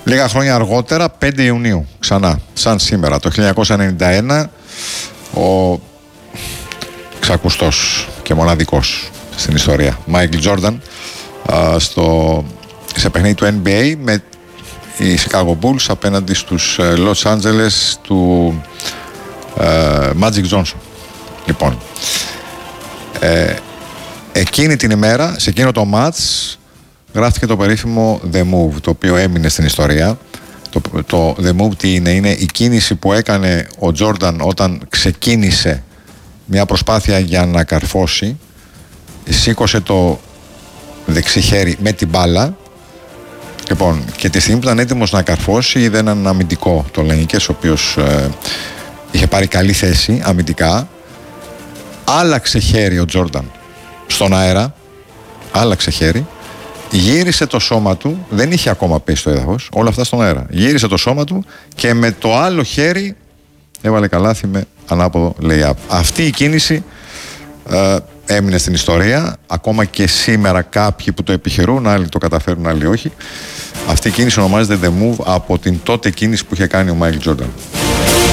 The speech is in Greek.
Λίγα χρόνια αργότερα, 5 Ιουνίου, ξανά, σαν σήμερα, το 1991, ο ξακουστός και μοναδικός στην ιστορία Μάικλ Τζόρνταν σε παιχνίδι του NBA με οι Chicago Bulls απέναντι στους Los Angeles του Magic Johnson. Λοιπόν, εκείνη την ημέρα, σε εκείνο το match, γράφτηκε το περίφημο The Move, το οποίο έμεινε στην ιστορία. Το The Move τι είναι? Είναι η κίνηση που έκανε ο Τζόρνταν όταν ξεκίνησε μια προσπάθεια για να καρφώσει. Σήκωσε το δεξί χέρι με την μπάλα. Λοιπόν, και τη στιγμή που ήταν έτοιμος να καρφώσει, είδε έναν αμυντικό, το Λενικές, ο οποίος είχε πάρει καλή θέση αμυντικά. Άλλαξε χέρι ο Τζόρνταν στον αέρα, άλλαξε χέρι, γύρισε το σώμα του, δεν είχε ακόμα πέσει στο έδαφος, όλα αυτά στον αέρα. Γύρισε το σώμα του και με το άλλο χέρι έβαλε καλάθι με ανάποδο lay-up. Αυτή η κίνηση έμεινε στην ιστορία. Ακόμα και σήμερα κάποιοι που το επιχειρούν, άλλοι το καταφέρουν, άλλοι όχι. Αυτή η κίνηση ονομάζεται The Move από την τότε κίνηση που είχε κάνει ο Μάικλ Τζόρνταν.